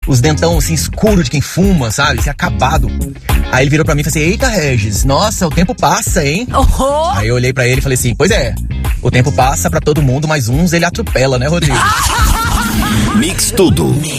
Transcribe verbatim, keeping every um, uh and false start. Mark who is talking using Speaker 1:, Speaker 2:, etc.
Speaker 1: os dentão assim escuro de quem fuma, sabe? Assim, acabado. Aí ele virou pra mim e falou assim: eita, Regis, nossa, o tempo passa, hein?
Speaker 2: Oh.
Speaker 1: Aí eu olhei pra ele e falei assim: pois é, o tempo passa pra todo mundo, mas uns ele atropela, né, Rodrigo?
Speaker 3: Mix Tudo.